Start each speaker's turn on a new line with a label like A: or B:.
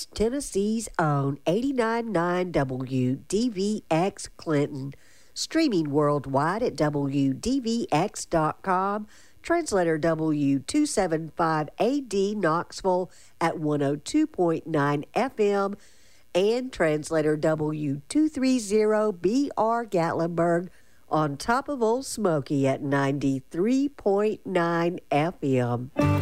A: is Tennessee's own 89.9 WDVX Clinton, streaming worldwide at WDVX.com. Translator W275AD Knoxville at 102.9 FM, and translator W230BR Gatlinburg on top of Old Smoky at 93.9 FM.